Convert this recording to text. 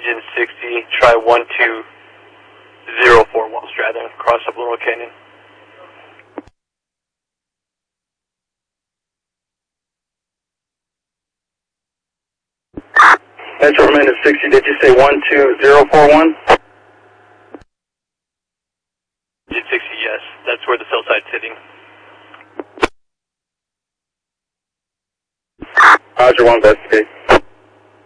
Engine 60, try 1204 Wall Stratton, cross up Laurel Canyon. Metro Minute 60, did you say 12041? Engine 60, yes. That's where the hillside's hitting. Roger, 1 investigate.